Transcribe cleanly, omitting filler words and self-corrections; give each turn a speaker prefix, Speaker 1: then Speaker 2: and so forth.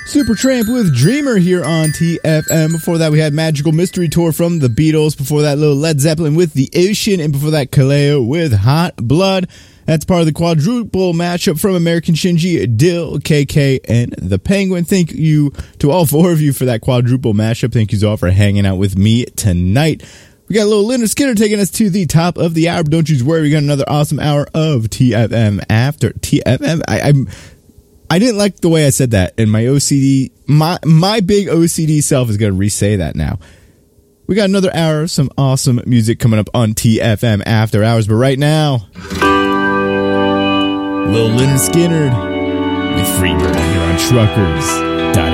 Speaker 1: Supertramp with Dreamer here on TFM. Before that, we had Magical Mystery Tour from the Beatles. Before that, little Led Zeppelin with The Ocean. And before that, Kaleo with Hot Blood. That's part of the quadruple matchup from American Shinji, Dill, KK, and the Penguin. Thank you to all four of you for that quadruple matchup. Thank you all for hanging out with me tonight. We got a little Leonard Skinner taking us to the top of the hour, but don't you worry, we got another awesome hour of TFM after TFM. I didn't like the way I said that, and my OCD, my big OCD self is going to re-say that now. We got another hour of some awesome music coming up on TFM After Hours, but right now, Lil Leonard Skinner with Freebird here on Truckers.